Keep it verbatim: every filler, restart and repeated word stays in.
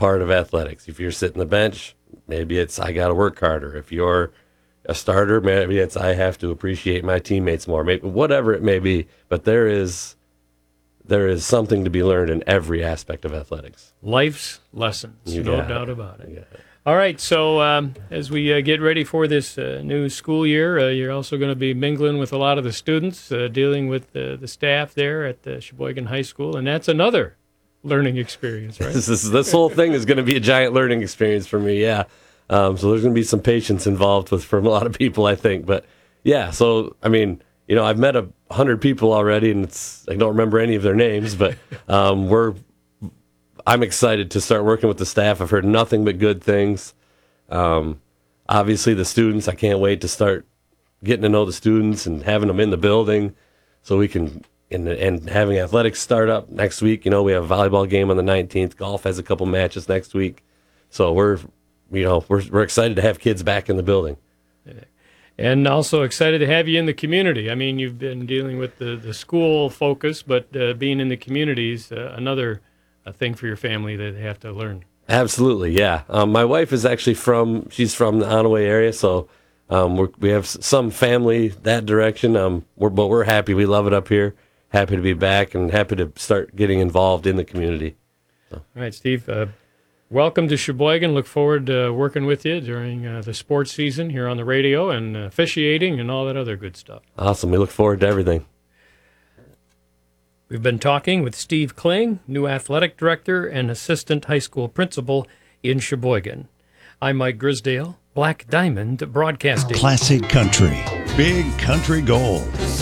part of athletics. If you're sitting the bench, maybe it's I got to work harder. If you're a starter, maybe it's I have to appreciate my teammates more. Maybe whatever it may be, but there is there is something to be learned in every aspect of athletics. Life's lessons, You no got doubt it. about it. You got it. All right, so um, as we uh, get ready for this uh, new school year, uh, you're also going to be mingling with a lot of the students, uh, dealing with uh, the staff there at uh, Sheboygan High School, and that's another learning experience, right? This, is, this whole thing is going to be a giant learning experience for me, yeah. Um, so there's going to be some patience involved with from a lot of people, I think. But, yeah, so, I mean, you know, I've met a hundred people already, and it's I don't remember any of their names, but um, we're I'm excited to start working with the staff. I've heard nothing but good things. Um, obviously, the students, I can't wait to start getting to know the students and having them in the building so we can, and, and having athletics start up next week. You know, we have a volleyball game on the nineteenth. Golf has a couple matches next week. So we're, you know, we're, we're excited to have kids back in the building. And also excited to have you in the community. I mean, you've been dealing with the, the school focus, but uh, being in the community is uh, another a thing for your family that they have to learn. Absolutely, yeah. Um, my wife is actually from, she's from the Onaway area, so um, we're, we have some family that direction, um, we're, but we're happy. We love it up here. Happy to be back and happy to start getting involved in the community. So. All right, Steve, uh, welcome to Sheboygan. Look forward to working with you during uh, the sports season here on the radio and uh, officiating and all that other good stuff. Awesome. We look forward to everything. We've been talking with Steve Kling, new athletic director and assistant high school principal in Sheboygan. I'm Mike Grisdale, Black Diamond Broadcasting. Classic Country, Big Country Gold.